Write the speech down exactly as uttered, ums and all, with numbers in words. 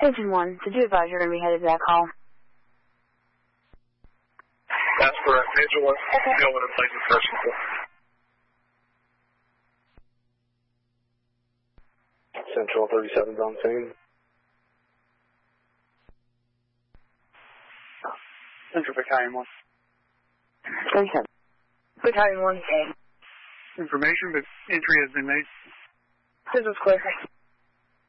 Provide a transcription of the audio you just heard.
Engine one, did you advise you're going to be headed to that call? That's correct. Engine one, go in and place instruction. Central thirty-seven's on scene. Central Battalion one. thirty-seven. Battalion one, okay. Information, but entry has been made. This is clear.